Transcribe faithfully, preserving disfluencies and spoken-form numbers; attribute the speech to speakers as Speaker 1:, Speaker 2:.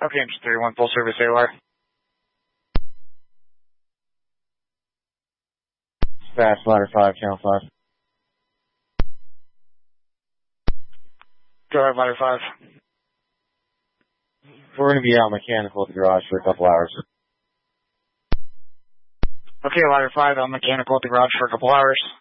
Speaker 1: Okay, engine three one, full service A O R.
Speaker 2: Dispatch, ladder five, channel five.
Speaker 1: Go ahead, ladder five.
Speaker 2: We're going to be out mechanical at the garage for a couple hours.
Speaker 1: Okay, ladder five, out mechanical at the garage for a couple hours.